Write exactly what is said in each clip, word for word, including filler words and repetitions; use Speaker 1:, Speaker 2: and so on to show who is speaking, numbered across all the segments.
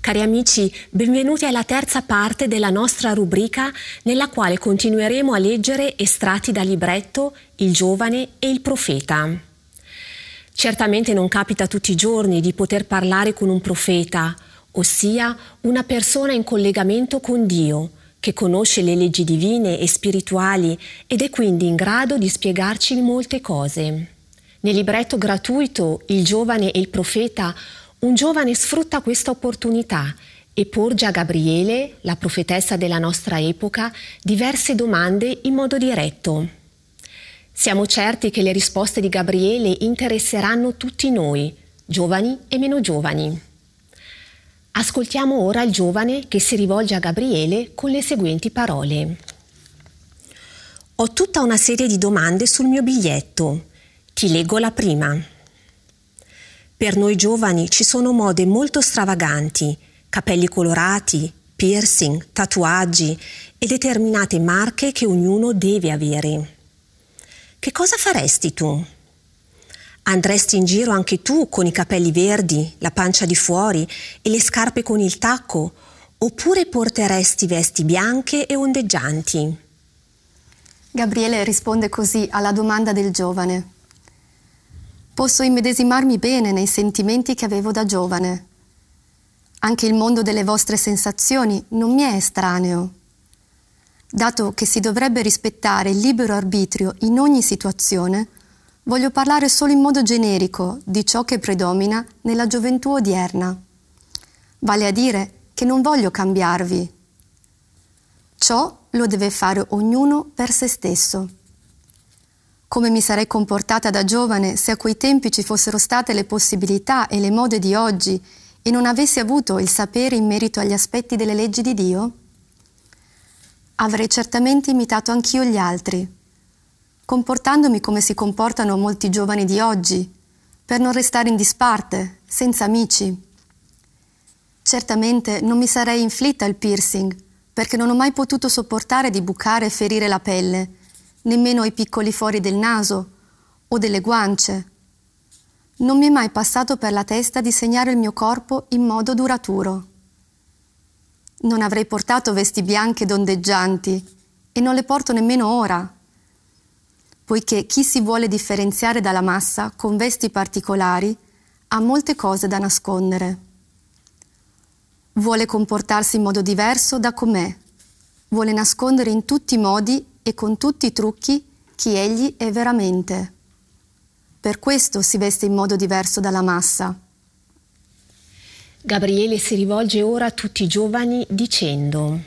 Speaker 1: Cari amici, benvenuti alla terza parte della nostra rubrica nella quale continueremo a leggere estratti dal libretto Il giovane e il profeta. Certamente non capita tutti i giorni di poter parlare con un profeta, ossia una persona in collegamento con Dio, che conosce le leggi divine e spirituali ed è quindi in grado di spiegarci molte cose. Nel libretto gratuito Il giovane e il profeta, un giovane sfrutta questa opportunità e porge a Gabriele, la profetessa della nostra epoca, diverse domande in modo diretto. Siamo certi che le risposte di Gabriele interesseranno tutti noi, giovani e meno giovani. Ascoltiamo ora il giovane che si rivolge a Gabriele con le seguenti parole. Ho tutta una serie di domande sul mio biglietto. Ti leggo la prima. Per noi giovani ci sono mode molto stravaganti, capelli colorati, piercing, tatuaggi e determinate marche che ognuno deve avere. Che cosa faresti tu? Andresti in giro anche tu con i capelli verdi, la pancia di fuori e le scarpe con il tacco, oppure porteresti vesti bianche e ondeggianti?
Speaker 2: Gabriele risponde così alla domanda del giovane. Posso immedesimarmi bene nei sentimenti che avevo da giovane. Anche il mondo delle vostre sensazioni non mi è estraneo. Dato che si dovrebbe rispettare il libero arbitrio in ogni situazione, voglio parlare solo in modo generico di ciò che predomina nella gioventù odierna. Vale a dire che non voglio cambiarvi. Ciò lo deve fare ognuno per se stesso. Come mi sarei comportata da giovane se a quei tempi ci fossero state le possibilità e le mode di oggi e non avessi avuto il sapere in merito agli aspetti delle leggi di Dio? Avrei certamente imitato anch'io gli altri, comportandomi come si comportano molti giovani di oggi, per non restare in disparte, senza amici. Certamente non mi sarei inflitta il piercing, perché non ho mai potuto sopportare di bucare e ferire la pelle, nemmeno i piccoli fori del naso o delle guance. Non mi è mai passato per la testa di segnare il mio corpo in modo duraturo. Non avrei portato vesti bianche ed ondeggianti e non le porto nemmeno ora, poiché chi si vuole differenziare dalla massa con vesti particolari ha molte cose da nascondere. Vuole comportarsi in modo diverso da com'è, vuole nascondere in tutti i modi e con tutti i trucchi chi egli è veramente. Per questo si veste in modo diverso dalla massa.
Speaker 1: Gabriele si rivolge ora a tutti i giovani dicendo: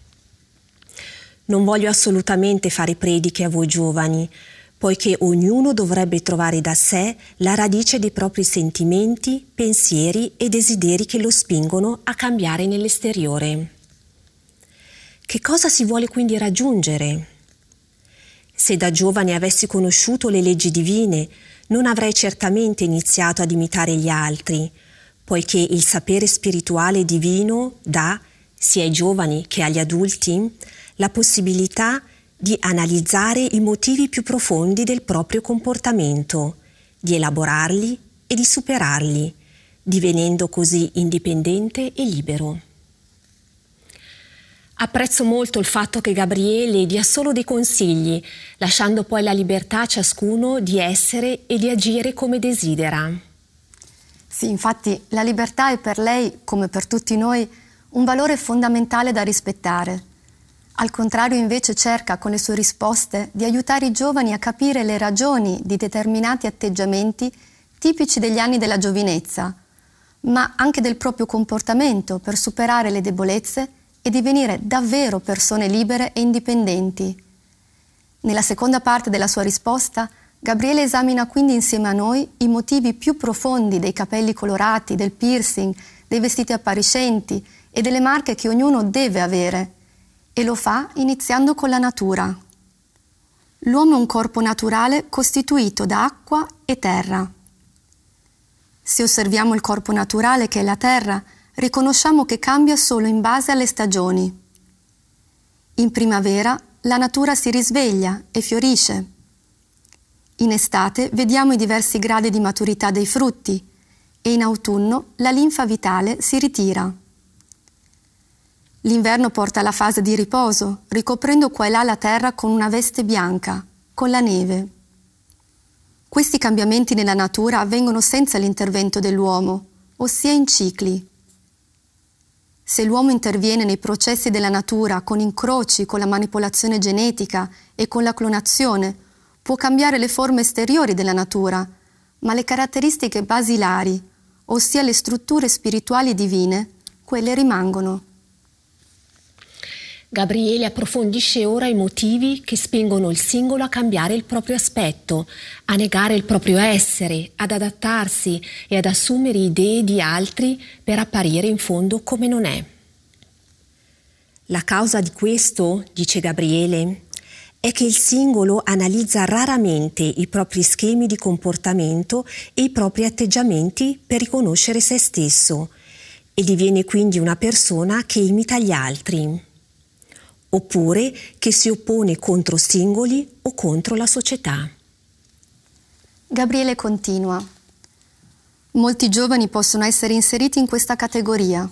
Speaker 1: non voglio assolutamente fare prediche a voi giovani, poiché ognuno dovrebbe trovare da sé la radice dei propri sentimenti, pensieri e desideri che lo spingono a cambiare nell'esteriore. Che cosa si vuole quindi raggiungere? Se da giovane avessi conosciuto le leggi divine, non avrei certamente iniziato ad imitare gli altri, poiché il sapere spirituale divino dà, sia ai giovani che agli adulti, la possibilità di analizzare i motivi più profondi del proprio comportamento, di elaborarli e di superarli, divenendo così indipendente e libero. Apprezzo molto il fatto che Gabriele dia solo dei consigli, lasciando poi la libertà a ciascuno di essere e di agire come desidera.
Speaker 2: Sì, infatti la libertà è per lei, come per tutti noi, un valore fondamentale da rispettare. Al contrario, invece, cerca con le sue risposte di aiutare i giovani a capire le ragioni di determinati atteggiamenti tipici degli anni della giovinezza, ma anche del proprio comportamento per superare le debolezze e divenire davvero persone libere e indipendenti. Nella seconda parte della sua risposta, Gabriele esamina quindi insieme a noi i motivi più profondi dei capelli colorati, del piercing, dei vestiti appariscenti e delle marche che ognuno deve avere, e lo fa iniziando con la natura. L'uomo è un corpo naturale costituito da acqua e terra. Se osserviamo il corpo naturale che è la terra, riconosciamo che cambia solo in base alle stagioni. In primavera la natura si risveglia e fiorisce. In estate vediamo i diversi gradi di maturità dei frutti e in autunno la linfa vitale si ritira. L'inverno porta la fase di riposo, ricoprendo qua e là la terra con una veste bianca, con la neve. Questi cambiamenti nella natura avvengono senza l'intervento dell'uomo, ossia in cicli. Se l'uomo interviene nei processi della natura con incroci, con la manipolazione genetica e con la clonazione, può cambiare le forme esteriori della natura, ma le caratteristiche basilari, ossia le strutture spirituali divine, quelle rimangono.
Speaker 1: Gabriele approfondisce ora i motivi che spingono il singolo a cambiare il proprio aspetto, a negare il proprio essere, ad adattarsi e ad assumere idee di altri per apparire in fondo come non è. La causa di questo, dice Gabriele, è che il singolo analizza raramente i propri schemi di comportamento e i propri atteggiamenti per riconoscere se stesso e diviene quindi una persona che imita gli altri, oppure che si oppone contro singoli o contro la società.
Speaker 2: Gabriele continua. Molti giovani possono essere inseriti in questa categoria.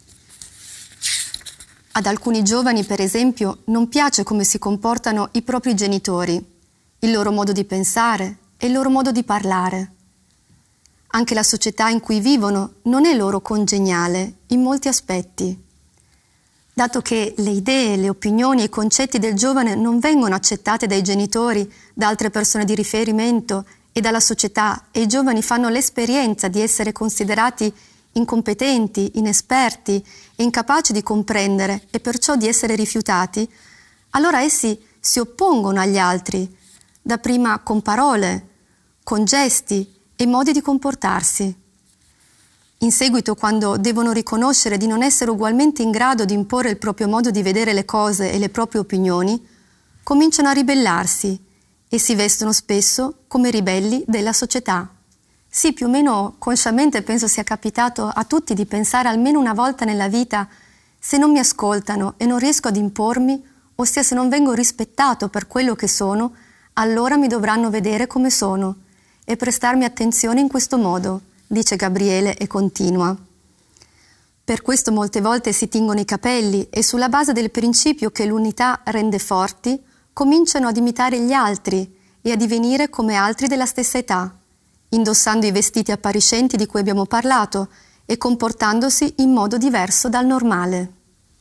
Speaker 2: Ad alcuni giovani, per esempio, non piace come si comportano i propri genitori, il loro modo di pensare e il loro modo di parlare. Anche la società in cui vivono non è loro congeniale in molti aspetti. Dato che le idee, le opinioni e i concetti del giovane non vengono accettate dai genitori, da altre persone di riferimento e dalla società, e i giovani fanno l'esperienza di essere considerati incompetenti, inesperti e incapaci di comprendere e perciò di essere rifiutati, allora essi si oppongono agli altri, dapprima con parole, con gesti e modi di comportarsi. In seguito, quando devono riconoscere di non essere ugualmente in grado di imporre il proprio modo di vedere le cose e le proprie opinioni, cominciano a ribellarsi e si vestono spesso come ribelli della società. Sì, più o meno consciamente penso sia capitato a tutti di pensare almeno una volta nella vita: se non mi ascoltano e non riesco ad impormi, ossia se non vengo rispettato per quello che sono, allora mi dovranno vedere come sono e prestarmi attenzione in questo modo, dice Gabriele e continua. Per questo molte volte si tingono i capelli e sulla base del principio che l'unità rende forti, cominciano ad imitare gli altri e a divenire come altri della stessa età, indossando i vestiti appariscenti di cui abbiamo parlato e comportandosi in modo diverso dal normale.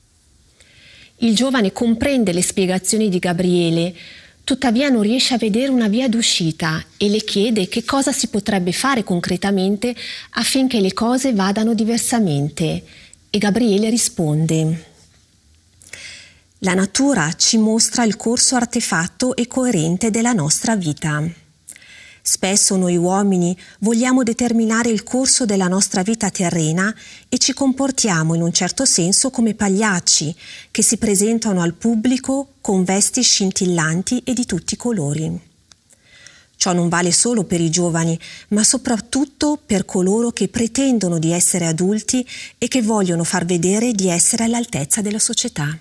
Speaker 1: Il giovane comprende le spiegazioni di Gabriele, tuttavia non riesce a vedere una via d'uscita e le chiede che cosa si potrebbe fare concretamente affinché le cose vadano diversamente. E Gabriele risponde: la natura ci mostra il corso artefatto e coerente della nostra vita. Spesso noi uomini vogliamo determinare il corso della nostra vita terrena e ci comportiamo in un certo senso come pagliacci che si presentano al pubblico con vesti scintillanti e di tutti i colori. Ciò non vale solo per i giovani, ma soprattutto per coloro che pretendono di essere adulti e che vogliono far vedere di essere all'altezza della società.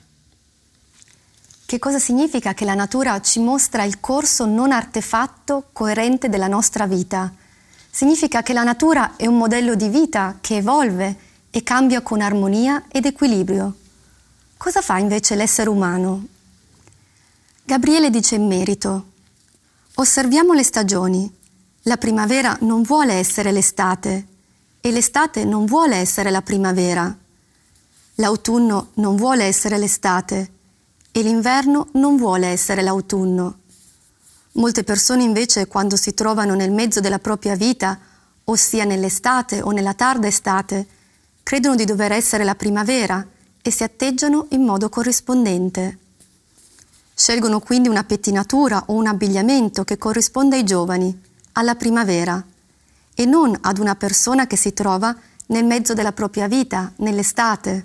Speaker 2: Che cosa significa che la natura ci mostra il corso non artefatto coerente della nostra vita? Significa che la natura è un modello di vita che evolve e cambia con armonia ed equilibrio. Cosa fa invece l'essere umano? Gabriele dice in merito: osserviamo le stagioni. La primavera non vuole essere l'estate e l'estate non vuole essere la primavera. L'autunno non vuole essere l'estate e l'inverno non vuole essere l'autunno. Molte persone invece, quando si trovano nel mezzo della propria vita, ossia nell'estate o nella tarda estate, credono di dover essere la primavera e si atteggiano in modo corrispondente. Scelgono quindi una pettinatura o un abbigliamento che corrisponde ai giovani, alla primavera, e non ad una persona che si trova nel mezzo della propria vita, nell'estate.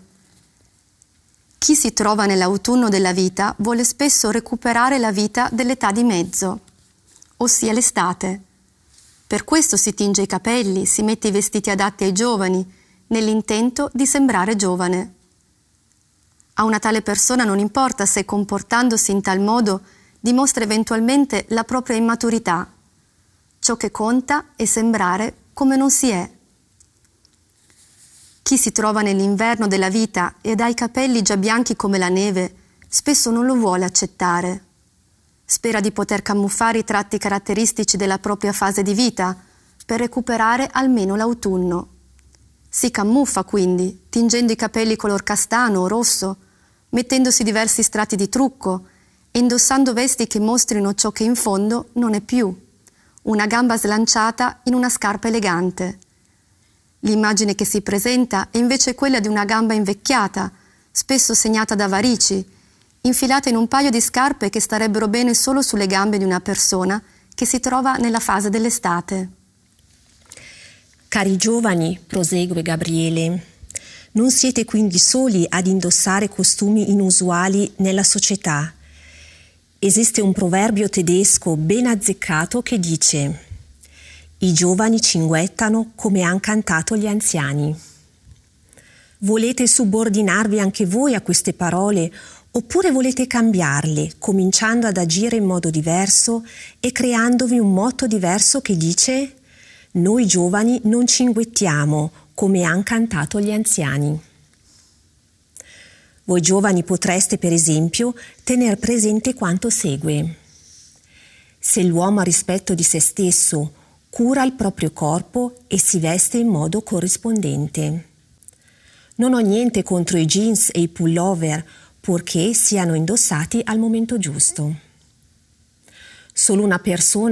Speaker 2: Chi si trova nell'autunno della vita vuole spesso recuperare la vita dell'età di mezzo, ossia l'estate. Per questo si tinge i capelli, si mette i vestiti adatti ai giovani, nell'intento di sembrare giovane. A una tale persona non importa se, comportandosi in tal modo, dimostra eventualmente la propria immaturità. Ciò che conta è sembrare come non si è. Chi si trova nell'inverno della vita ed ha i capelli già bianchi come la neve, spesso non lo vuole accettare. Spera di poter camuffare i tratti caratteristici della propria fase di vita per recuperare almeno l'autunno. Si camuffa quindi, tingendo i capelli color castano o rosso, mettendosi diversi strati di trucco e indossando vesti che mostrino ciò che in fondo non è più, una gamba slanciata in una scarpa elegante. L'immagine che si presenta è invece quella di una gamba invecchiata, spesso segnata da varici, infilata in un paio di scarpe che starebbero bene solo sulle gambe di una persona che si trova nella fase dell'estate.
Speaker 1: Cari giovani, prosegue Gabriele, non siete quindi soli ad indossare costumi inusuali nella società. Esiste un proverbio tedesco ben azzeccato che dice: i giovani cinguettano come han cantato gli anziani. Volete subordinarvi anche voi a queste parole oppure volete cambiarle, cominciando ad agire in modo diverso e creandovi un motto diverso che dice: noi giovani non cinguettiamo come han cantato gli anziani. Voi giovani potreste, per esempio, tener presente quanto segue. Se l'uomo a rispetto di se stesso cura il proprio corpo e si veste in modo corrispondente. Non ho niente contro i jeans e i pullover, purché siano indossati al momento giusto. Solo una persona